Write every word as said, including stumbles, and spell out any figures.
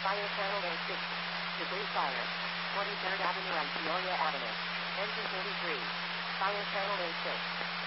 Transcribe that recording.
Fire Channel A six. Debris fire. twenty-third Avenue and Peoria Avenue. Engine thirty-three. Fire Channel A six.